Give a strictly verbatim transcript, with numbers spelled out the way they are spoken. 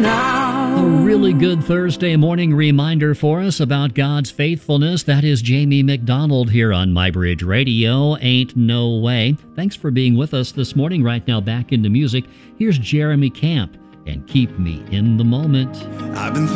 now. A really good Thursday morning reminder for us about God's faithfulness. That is Jamie McDonald here on MyBridge Radio. Ain't No Way. Thanks for being with us this morning. Right now, back into music. Here's Jeremy Camp and Keep Me in the Moment. I've been